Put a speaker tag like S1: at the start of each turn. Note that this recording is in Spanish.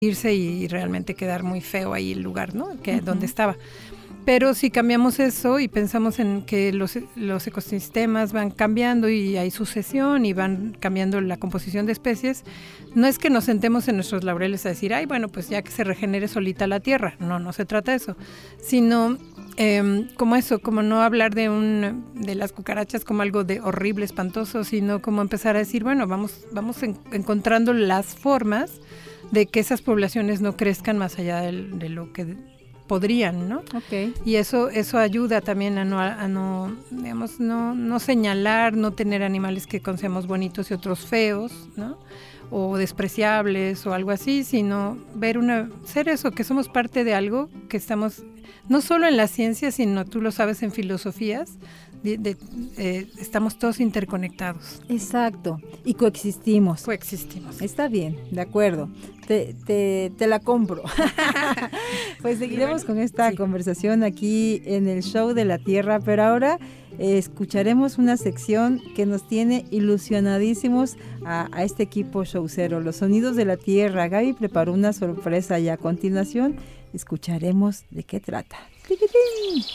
S1: irse y realmente quedar muy feo ahí el lugar, ¿no? Donde estaba. Pero si cambiamos eso y pensamos en que los ecosistemas van cambiando y hay sucesión y van cambiando la composición de especies, no es que nos sentemos en nuestros laureles a decir, ay, bueno, pues ya que se regenere solita la tierra. No se trata de eso, sino como no hablar de las cucarachas como algo de horrible, espantoso, sino como empezar a decir, bueno, vamos encontrando las formas de que esas poblaciones no crezcan más allá de lo que podrían, ¿no?
S2: Okay.
S1: Y eso ayuda también a no señalar, no tener animales que consideramos bonitos y otros feos, ¿no? O despreciables o algo así, sino ser eso, que somos parte de algo, que estamos no solo en la ciencia, sino tú lo sabes en filosofías, estamos todos interconectados.
S2: Exacto, y coexistimos. Está bien, de acuerdo, te la compro. Pues seguiremos con esta conversación aquí en el Show de la Tierra, pero ahora escucharemos una sección que nos tiene ilusionadísimos a este equipo showcero, los sonidos de la Tierra. Gaby preparó una sorpresa y a continuación escucharemos de qué trata. ¡Tiquitín!